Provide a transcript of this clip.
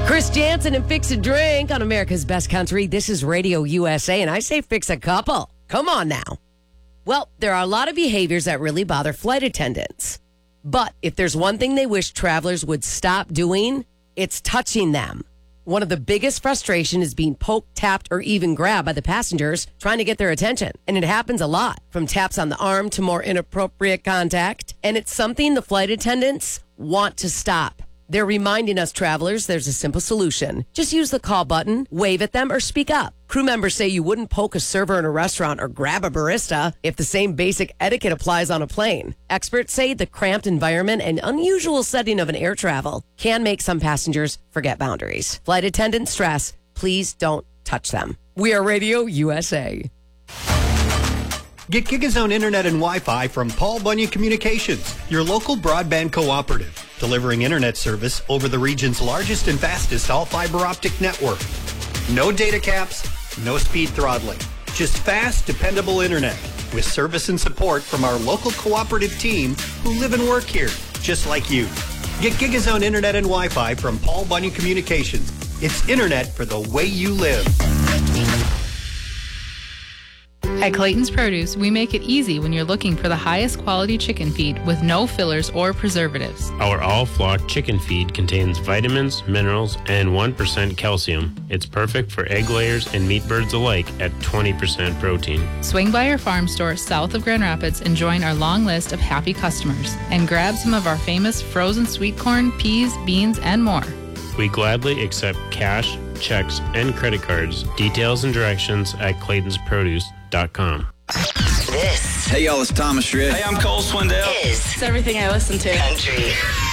Chris Jansen and Fix a Drink on America's Best Country. This is Radio USA, and I say fix a couple. Come on now. Well, there are a lot of behaviors that really bother flight attendants. But if there's one thing they wish travelers would stop doing, it's touching them. One of the biggest frustration is being poked, tapped, or even grabbed by the passengers trying to get their attention. And it happens a lot, from taps on the arm to more inappropriate contact. And it's something the flight attendants want to stop. They're reminding us travelers there's a simple solution. Just use the call button, wave at them, or speak up. Crew members say you wouldn't poke a server in a restaurant or grab a barista if the same basic etiquette applies on a plane. Experts say the cramped environment and unusual setting of an air travel can make some passengers forget boundaries. Flight attendants stress, please don't touch them. We are Radio USA. Get GigaZone Internet and Wi-Fi from Paul Bunyan Communications, your local broadband cooperative, delivering internet service over the region's largest and fastest all-fiber optic network. No data caps, no speed throttling, just fast, dependable internet with service and support from our local cooperative team who live and work here, just like you. Get GigaZone Internet and Wi-Fi from Paul Bunyan Communications. It's internet for the way you live. At Clayton's Produce, we make it easy when you're looking for the highest quality chicken feed with no fillers or preservatives. Our all-flock chicken feed contains vitamins, minerals, and 1% calcium. It's perfect for egg layers and meat birds alike at 20% protein. Swing by our farm store south of Grand Rapids and join our long list of happy customers. And grab some of our famous frozen sweet corn, peas, beans, and more. We gladly accept cash, checks, and credit cards. Details and directions at claytonsproduce.com. This. Hey, y'all, it's Thomas Rhett. Hey, I'm Cole Swindell. Is It's everything I listen to. Country.